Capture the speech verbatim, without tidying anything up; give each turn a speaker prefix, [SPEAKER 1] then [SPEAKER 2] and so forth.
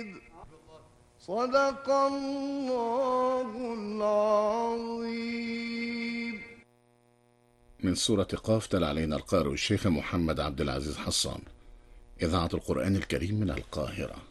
[SPEAKER 1] صدق الله العظيم.
[SPEAKER 2] من سورة قاف تلا علينا القارئ الشيخ محمد عبد العزيز حصان، إذاعة القرآن الكريم من القاهرة.